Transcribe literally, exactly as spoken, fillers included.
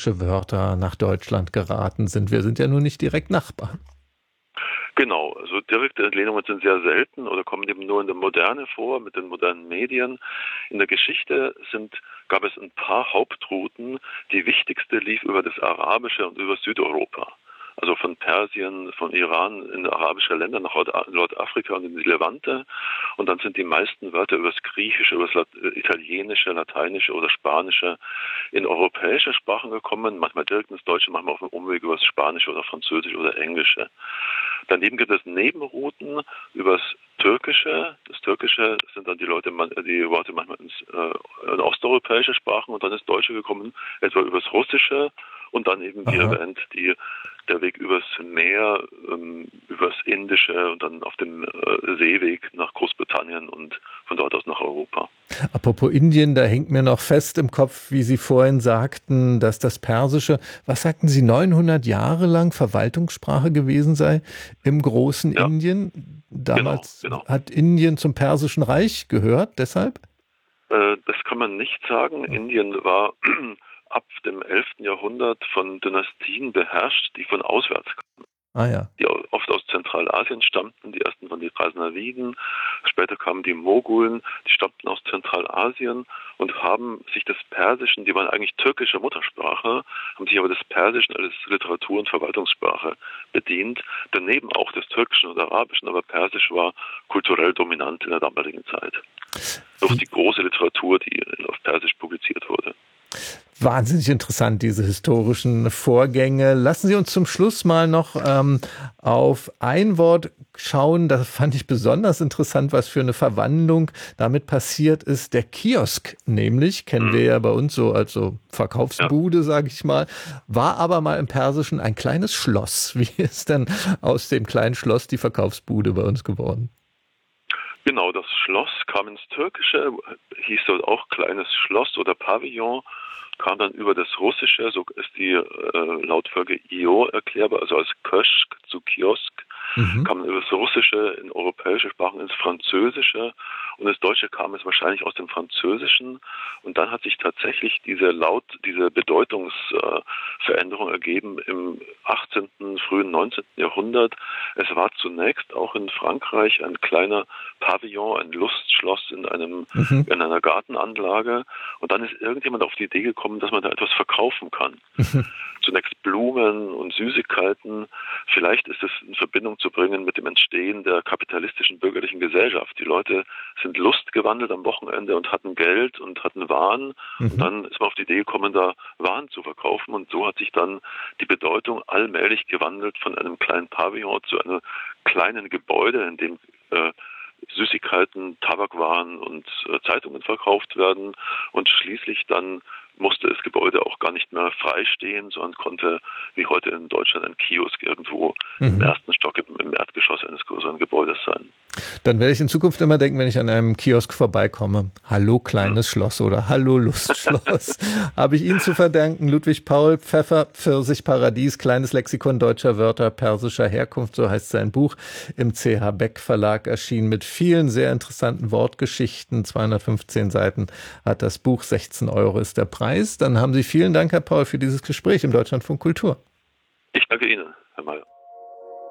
persische Wörter nach Deutschland geraten sind. Wir sind ja nun nicht direkt Nachbarn. Genau, also direkte Entlehnungen sind sehr selten oder kommen eben nur in der Moderne vor, mit den modernen Medien. In der Geschichte sind, gab es ein paar Hauptrouten. Die wichtigste lief über das Arabische und über Südeuropa. Also von Persien, von Iran in arabische Länder nach Nordafrika und in die Levante. Und dann sind die meisten Wörter über das Griechische, über das Italienische, Lateinische oder Spanische in europäische Sprachen gekommen. Manchmal direkt ins Deutsche, manchmal auf dem Umweg über das Spanische oder Französische oder Englische. Daneben gibt es Nebenrouten übers Türkische. Das Türkische sind dann die Leute, die Worte manchmal ins äh, in osteuropäische Sprachen und dann ins Deutsche gekommen, etwa übers Russische und dann eben, wie Aha. erwähnt, die, der Weg übers Meer, ähm, übers Indische und dann auf dem äh, Seeweg nach Großbritannien und von dort aus nach Europa. Apropos Indien, da hängt mir noch fest im Kopf, wie Sie vorhin sagten, dass das Persische, was sagten Sie, neunhundert Jahre lang Verwaltungssprache gewesen sei im großen Ja, Indien. genau, Damals genau. hat Indien zum Persischen Reich gehört, deshalb? Äh, das kann man nicht sagen. Indien war ab dem elften Jahrhundert von Dynastien beherrscht, die von auswärts kamen, Ah ja. die oft aus Zentralasien stammten. Die ersten waren die Ghaznawiden, später kamen die Mogulen, die stammten aus Zentralasien und haben sich des Persischen, die waren eigentlich türkischer Muttersprache, haben sich aber des Persischen als Literatur- und Verwaltungssprache bedient, daneben auch des Türkischen und Arabischen, aber Persisch war kulturell dominant in der damaligen Zeit. Durch die große Literatur, die auf Persisch publiziert wurde. Wahnsinnig interessant, diese historischen Vorgänge. Lassen Sie uns zum Schluss mal noch ähm, auf ein Wort schauen. Das fand ich besonders interessant, was für eine Verwandlung damit passiert ist. Der Kiosk nämlich, kennen Mhm. wir ja bei uns so als so Ja. Verkaufsbude, sage ich mal, war aber mal im Persischen ein kleines Schloss. Wie ist denn aus dem kleinen Schloss die Verkaufsbude bei uns geworden? Genau, das Schloss kam ins Türkische, hieß dort auch kleines Schloss oder Pavillon, kam dann über das Russische, so ist die äh, Lautfolge Io erklärbar, also als Köschk zu Kiosk, Mhm. kam über das Russische in europäische Sprachen ins Französische und das Deutsche kam es wahrscheinlich aus dem Französischen und dann hat sich tatsächlich diese Laut, diese Bedeutungsveränderung äh, ergeben im achtzehnten, frühen neunzehnten Jahrhundert. Es war zunächst auch in Frankreich ein kleiner Pavillon, ein Lustschloss in einem Mhm. in einer Gartenanlage und dann ist irgendjemand auf die Idee gekommen, dass man da etwas verkaufen kann. Zunächst Blumen und Süßigkeiten. Vielleicht ist es in Verbindung zu bringen mit dem Entstehen der kapitalistischen bürgerlichen Gesellschaft. Die Leute sind lustgewandelt am Wochenende und hatten Geld und hatten Waren. Und Mhm. dann ist man auf die Idee gekommen, da Waren zu verkaufen. Und so hat sich dann die Bedeutung allmählich gewandelt von einem kleinen Pavillon zu einem kleinen Gebäude, in dem äh, Süßigkeiten, Tabakwaren und äh, Zeitungen verkauft werden. Und schließlich dann musste das Gebäude auch gar nicht mehr frei stehen, sondern konnte, wie heute in Deutschland, ein Kiosk irgendwo im Mhm. ersten Stock, im, im Erdgeschoss eines größeren Gebäudes sein. Dann werde ich in Zukunft immer denken, wenn ich an einem Kiosk vorbeikomme, hallo Hm. kleines Schloss oder hallo Lustschloss. Habe ich Ihnen zu verdanken, Ludwig Paul Pfeffer, Pfirsichparadies, kleines Lexikon deutscher Wörter persischer Herkunft, so heißt sein Buch, im C H Beck Verlag erschienen mit vielen sehr interessanten Wortgeschichten. zweihundertfünfzehn Seiten hat das Buch, sechzehn Euro ist der Preis. Dann haben Sie vielen Dank, Herr Paul, für dieses Gespräch im Deutschlandfunk Kultur. Ich danke Ihnen, Herr Mayer.